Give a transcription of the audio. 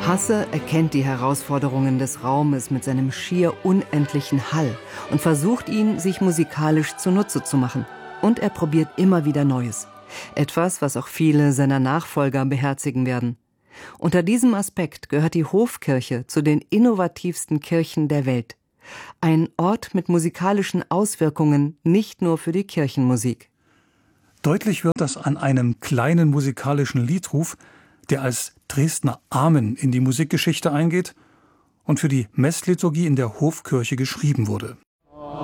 Hasse erkennt die Herausforderungen des Raumes mit seinem schier unendlichen Hall und versucht ihn, sich musikalisch zunutze zu machen. Und er probiert immer wieder Neues. Etwas, was auch viele seiner Nachfolger beherzigen werden. Unter diesem Aspekt gehört die Hofkirche zu den innovativsten Kirchen der Welt. Ein Ort mit musikalischen Auswirkungen, nicht nur für die Kirchenmusik. Deutlich wird das an einem kleinen musikalischen Liedruf, der als Dresdner Amen in die Musikgeschichte eingeht und für die Messliturgie in der Hofkirche geschrieben wurde.